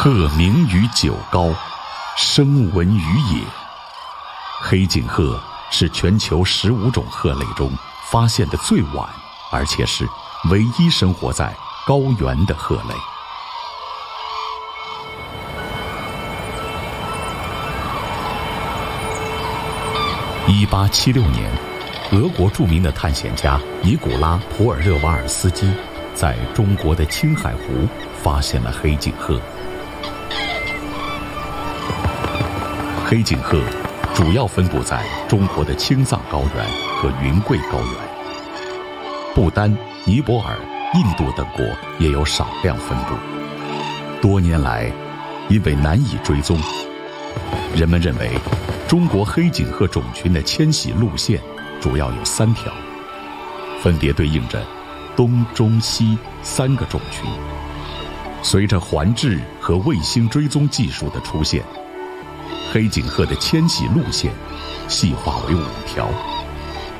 鹤鸣于九高，声闻于野。黑颈鹤是全球15种鹤类中发现的最晚，而且是唯一生活在高原的鹤类。1876年，俄国著名的探险家尼古拉·普尔热瓦尔斯基在中国的青海湖发现了黑颈鹤。黑颈鹤主要分布在中国的青藏高原和云贵高原，不丹、尼泊尔、印度等国也有少量分布。多年来，因为难以追踪，人们认为中国黑颈鹤种群的迁徙路线主要有3条，分别对应着东、中、西3个种群。随着环质和卫星追踪技术的出现，黑颈鹤的迁徙路线细化为5条。